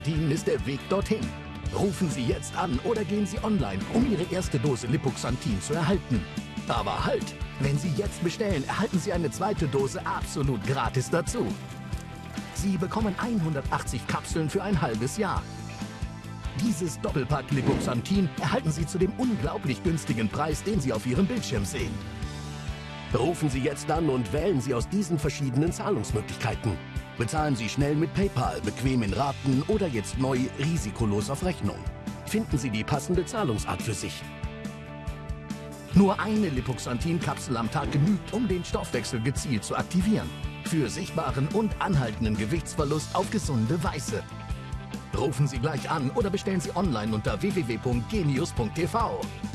Lipoxantin ist der Weg dorthin. Rufen Sie jetzt an oder gehen Sie online, um Ihre erste Dose Lipoxantin zu erhalten. Aber halt! Wenn Sie jetzt bestellen, erhalten Sie eine zweite Dose absolut gratis dazu. Sie bekommen 180 Kapseln für ein halbes Jahr. Dieses Doppelpack Lipoxantin erhalten Sie zu dem unglaublich günstigen Preis, den Sie auf Ihrem Bildschirm sehen. Rufen Sie jetzt an und wählen Sie aus diesen verschiedenen Zahlungsmöglichkeiten. Bezahlen Sie schnell mit PayPal, bequem in Raten oder jetzt neu risikolos auf Rechnung. Finden Sie die passende Zahlungsart für sich. Nur eine Lipoxantin-Kapsel am Tag genügt, um den Stoffwechsel gezielt zu aktivieren. Für sichtbaren und anhaltenden Gewichtsverlust auf gesunde Weise. Rufen Sie gleich an oder bestellen Sie online unter www.genius.tv.